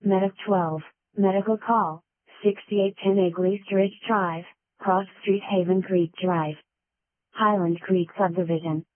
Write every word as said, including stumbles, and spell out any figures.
Medic twelve, Medical Call, sixty-eight ten Eglise Ridge Drive, Cross Street Haven Creek Drive. Highland Creek Subdivision.